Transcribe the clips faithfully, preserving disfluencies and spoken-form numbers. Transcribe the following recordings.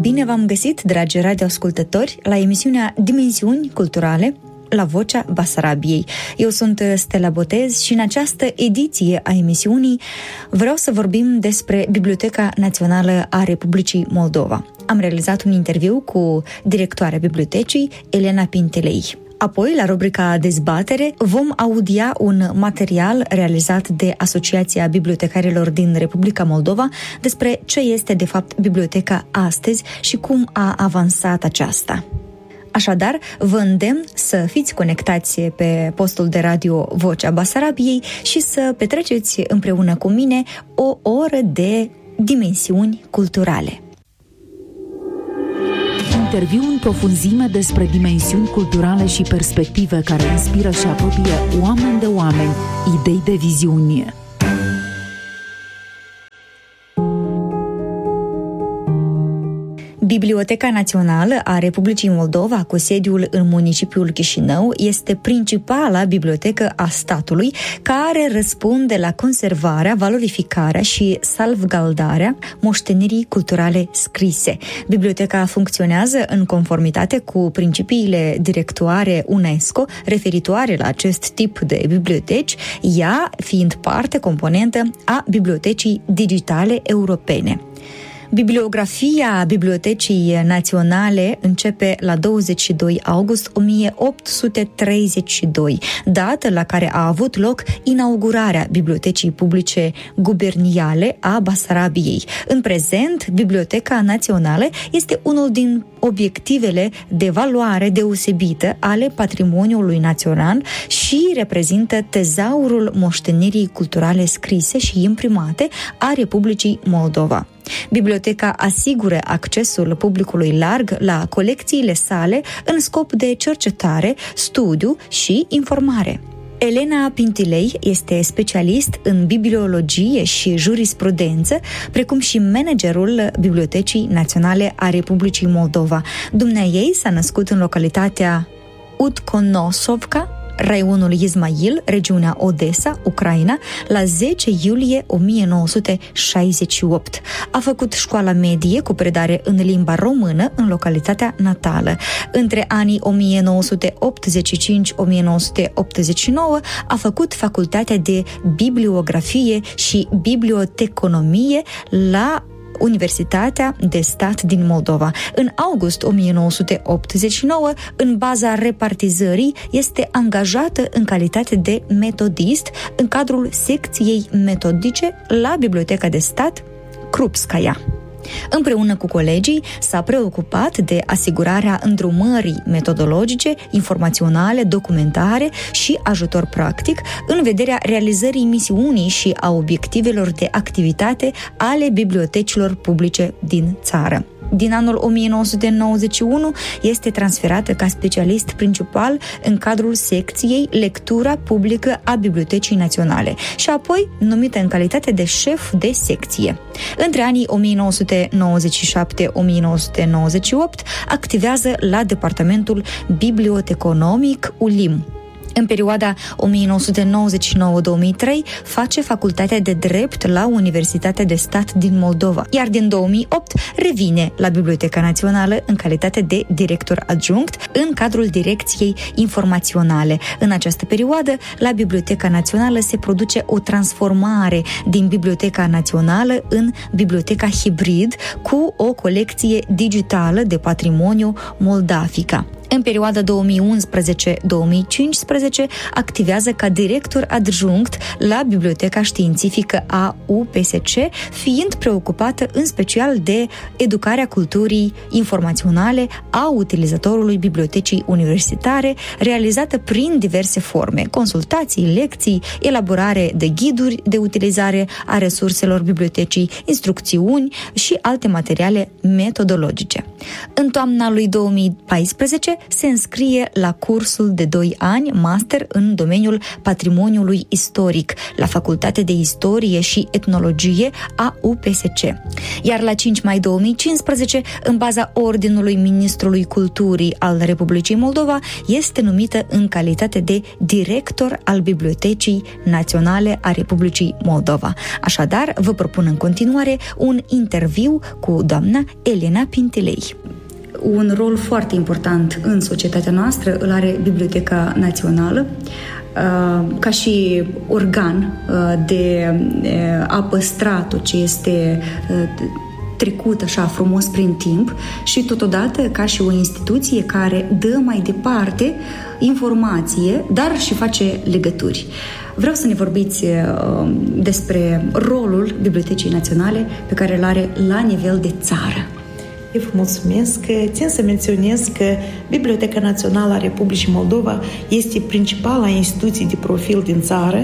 Bine v-am găsit, dragi radioascultători, la emisiunea Dimensiuni Culturale, la Vocea Basarabiei. Eu sunt Stella Botez și în această ediție a emisiunii vreau să vorbim despre Biblioteca Națională a Republicii Moldova. Am realizat un interviu cu directoarea bibliotecii, Elena Pintelei. Apoi, la rubrica Dezbatere, vom audia un material realizat de Asociația Bibliotecarilor din Republica Moldova despre ce este, de fapt, biblioteca astăzi și cum a avansat aceasta. Așadar, vă îndemn să fiți conectați pe postul de radio Vocea Basarabiei și să petreceți împreună cu mine o oră de dimensiuni culturale. Interviu în profunzime despre dimensiuni culturale și perspective care inspiră și apropie oameni de oameni, idei de viziune. Biblioteca Națională a Republicii Moldova, cu sediul în municipiul Chișinău, este principala bibliotecă a statului care răspunde la conservarea, valorificarea și salvgardarea moștenirii culturale scrise. Biblioteca funcționează în conformitate cu principiile directoare UNESCO referitoare la acest tip de biblioteci, ea fiind parte componentă a Bibliotecii Digitale Europene. Bibliografia Bibliotecii Naționale începe la douăzeci și doi august o mie opt sute treizeci și doi, dată la care a avut loc inaugurarea Bibliotecii Publice Guberniale a Basarabiei. În prezent, Biblioteca Națională este unul din obiectivele de valoare deosebită ale patrimoniului național și reprezintă tezaurul moștenirii culturale scrise și imprimate a Republicii Moldova. Biblioteca asigură accesul publicului larg la colecțiile sale în scop de cercetare, studiu și informare. Elena Pintilei este specialist în bibliologie și jurisprudență, precum și managerul Bibliotecii Naționale a Republicii Moldova. Dumneaei s-a născut în localitatea Utkonosovka, raionul Izmail, regiunea Odessa, Ucraina, la zece iulie o mie nouă sute șaizeci și opt. A făcut școala medie cu predare în limba română în localitatea natală. Între anii o mie nouă sute optzeci și cinci - o mie nouă sute optzeci și nouă a făcut facultatea de bibliografie și biblioteconomie la Universitatea de Stat din Moldova. În august o mie nouă sute optzeci și nouă, în baza repartizării, este angajată în calitate de metodist în cadrul secției metodice la Biblioteca de Stat Krupskaya. Împreună cu colegii s-a preocupat de asigurarea îndrumării metodologice, informaționale, documentare și ajutor practic în vederea realizării misiunii și a obiectivelor de activitate ale bibliotecilor publice din țară. Din anul o mie nouă sute nouăzeci și unu este transferată ca specialist principal în cadrul secției Lectura Publică a Bibliotecii Naționale și apoi numită în calitate de șef de secție. Între anii o mie nouă sute nouăzeci și șapte - o mie nouă sute nouăzeci și opt activează la Departamentul Biblioteconomic U L I M. În perioada o mie nouă sute nouăzeci și nouă - două mii trei face facultatea de drept la Universitatea de Stat din Moldova, iar din două mii opt revine la Biblioteca Națională în calitate de director adjunct în cadrul Direcției Informaționale. În această perioadă, la Biblioteca Națională se produce o transformare din Biblioteca Națională în Biblioteca Hibrid cu o colecție digitală de patrimoniu Moldafica. În perioada două mii unsprezece - două mii cincisprezece activează ca director adjunct la Biblioteca Științifică a U P S C, fiind preocupată în special de educarea culturii informaționale a utilizatorului bibliotecii universitare, realizată prin diverse forme: consultații, lecții, elaborare de ghiduri de utilizare a resurselor bibliotecii, instrucțiuni și alte materiale metodologice. În toamna lui două mii paisprezece se înscrie la cursul de doi ani master în domeniul patrimoniului istoric la Facultatea de Istorie și Etnologie a U P S C. Iar la cinci mai două mii cincisprezece, în baza Ordinului Ministrului Culturii al Republicii Moldova, este numită în calitate de director al Bibliotecii Naționale a Republicii Moldova. Așadar, vă propun în continuare un interviu cu doamna Elena Pintilei. Un rol foarte important în societatea noastră îl are Biblioteca Națională, ca și organ de a păstra tot ce este trecut așa frumos prin timp și totodată ca și o instituție care dă mai departe informație, dar și face legături. Vreau să ne vorbiți uh, despre rolul Bibliotecii Naționale pe care îl are la nivel de țară. Eu vă mulțumesc. Țin să menționez că Biblioteca Națională a Republicii Moldova este principala instituție de profil din țară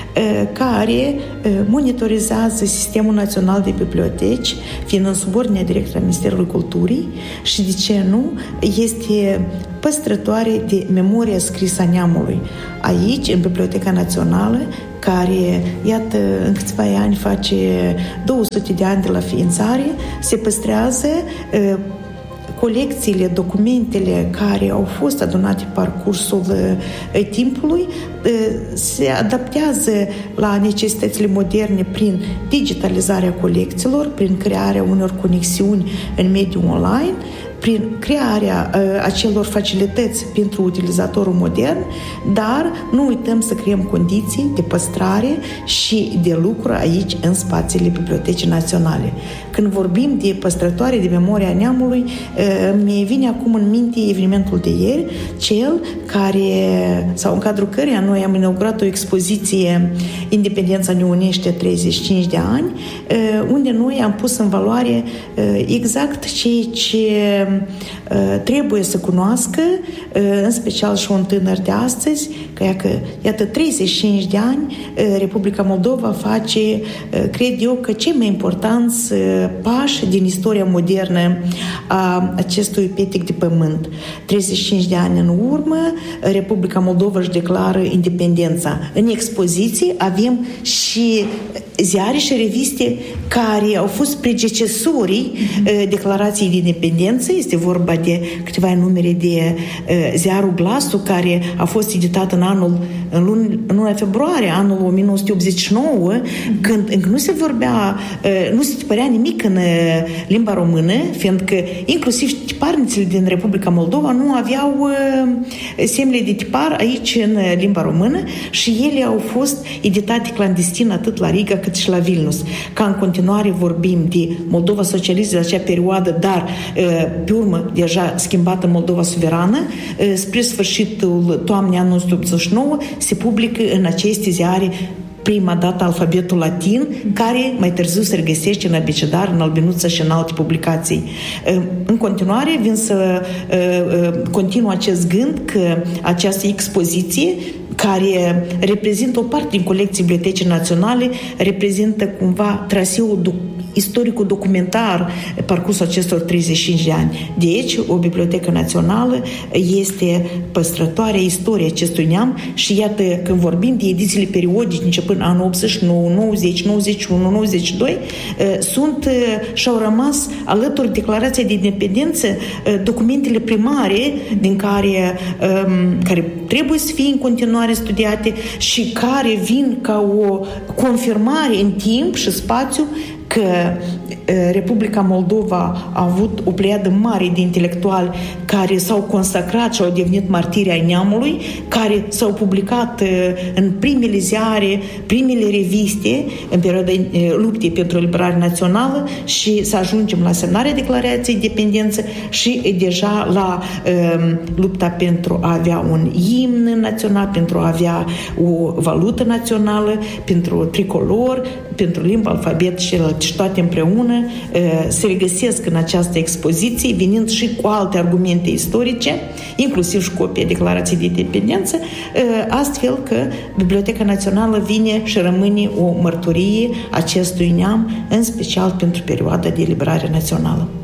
care monitorizează Sistemul Național de Biblioteci, fiind în subordinea directă a Ministerului Culturii și, de ce nu, este păstrătoare de memoria scrisă a neamului. Aici, în Biblioteca Națională, care, iată, în câțiva ani face două sute de ani de la ființare, se păstrează uh, colecțiile, documentele care au fost adunate parcursul uh, timpului, uh, se adaptează la necesitățile moderne prin digitalizarea colecțiilor, prin crearea unor conexiuni în mediul online, prin crearea uh, acelor facilități pentru utilizatorul modern, dar nu uităm să creăm condiții de păstrare și de lucru aici, în spațiile Bibliotecii Naționale. Când vorbim de păstrătoare de memoria neamului, uh, mi vine acum în minte evenimentul de ieri, cel care, sau în cadrul căreia noi am inaugurat o expoziție Independența ne unește treizeci și cinci de ani, uh, unde noi am pus în valoare uh, exact ceea ce trebuie să cunoască, în special și un tânăr de astăzi, că iată, treizeci și cinci de ani, Republica Moldova face, cred eu, că cei mai importanți pași din istoria modernă a acestui petic de pământ. treizeci și cinci de ani în urmă, Republica Moldova își declară independența. În expoziție avem și ziare și reviste care au fost predecesorii mm-hmm. declarației de independență. Este vorba de câteva numere de uh, ziarul Glasul, care a fost editat în anul în luna, în luna februarie, anul o mie nouă sute optzeci și nouă, mm-hmm. când încă nu se vorbea, uh, nu se tipărea nimic în uh, limba română, fiindcă inclusiv tiparnițele din Republica Moldova nu aveau uh, semne de tipar aici în uh, limba română și ele au fost editate clandestin atât la Riga cât și la Vilnius. Ca în continuare vorbim de Moldova socialistă de acea perioadă, dar pe urmă deja schimbată Moldova suverană, spre sfârșitul toamnei anului o mie nouă sute optzeci și nouă se publică în aceste ziare prima dată alfabetul latin, care mai târziu se regăsește în abecedar, în albinuță și în alte publicații. În continuare, vin să continuu acest gând că această expoziție, care reprezintă o parte din colecții Bibliotecii Naționale, reprezintă cumva traseul istorico-documentar parcursul acestor treizeci și cinci de ani. Deci, o bibliotecă națională este păstrătoarea istoriei acestui neam și iată, când vorbim de edițiile periodice începând anul optzeci și nouă, nouăzeci, nouăzeci și unu, nouăzeci și doi, sunt și au rămas alături declarației de independență documentele primare din care, care trebuie să fie în continuare studiate și care vin ca o confirmare în timp și spațiu că Republica Moldova a avut o pleiadă mare de intelectuali care s-au consacrat și au devenit martiri ai neamului, care s-au publicat în primele ziare, primele reviste în perioada luptei pentru eliberare națională și să ajungem la semnarea declarației de independență și deja la um, lupta pentru a avea un imn național, pentru a avea o valută națională, pentru tricolor, pentru limba, alfabet și și toate împreună se regăsesc în această expoziție, venind și cu alte argumente istorice, inclusiv și copia declarației de independență, astfel că Biblioteca Națională vine și rămâne o mărturie acestui neam, în special pentru perioada de eliberare națională.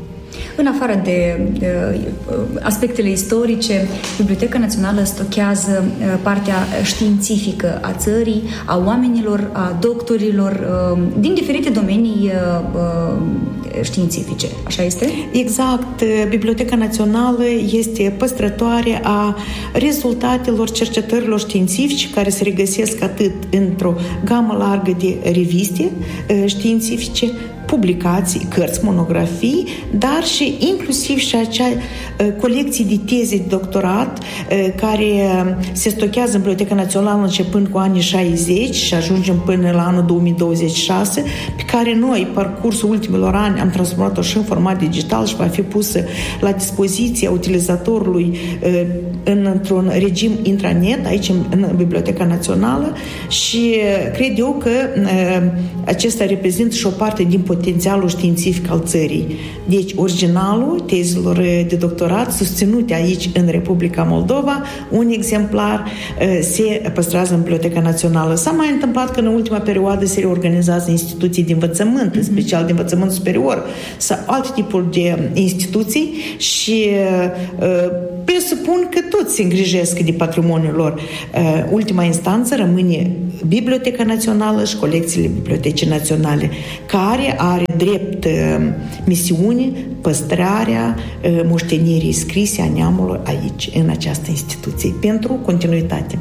În afară de aspectele istorice, Biblioteca Națională stochează partea științifică a țării, a oamenilor, a doctorilor, din diferite domenii științifice. Așa este? Exact. Biblioteca Națională este păstrătoare a rezultatelor cercetărilor științifice care se regăsesc atât într-o gamă largă de reviste științifice, publicații, cărți, monografii, dar și inclusiv și acea colecții de teze de doctorat care se stochează în Biblioteca Națională începând cu anii șaizeci și ajungem până la anul două mii douăzeci și șase, pe care noi, parcursul ultimilor ani, am transformat-o și în format digital și va fi pusă la dispoziția utilizatorului într-un regim intranet aici în Biblioteca Națională și cred eu că acesta reprezintă și o parte din potențialul științific al țării. Deci, originalul tezelor de doctorat susținute aici în Republica Moldova, un exemplar se păstrează în Biblioteca Națională. S-a mai întâmplat că în ultima perioadă se reorganizează instituții de învățământ, în special de învățământ superior sau alte tipuri de instituții și presupun că toți se îngrijesc de patrimoniul lor. Ultima instanță rămâne Biblioteca Națională și colecțiile Bibliotecii Naționale, care are drept misiune păstrarea moștenirii scrise a neamului aici, în această instituție, pentru continuitate.